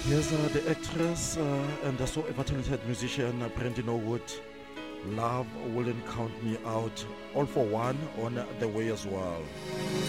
Yes, the actress and the so ever talented musician Brandy Norwood. Love wouldn't count me out. All for one on the way as well.